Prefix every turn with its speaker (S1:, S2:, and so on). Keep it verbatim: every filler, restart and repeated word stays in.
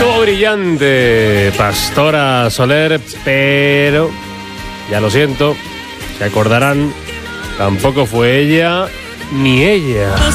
S1: Estuvo brillante Pastora Soler, pero ya lo siento, se acordarán, tampoco fue ella ni ella.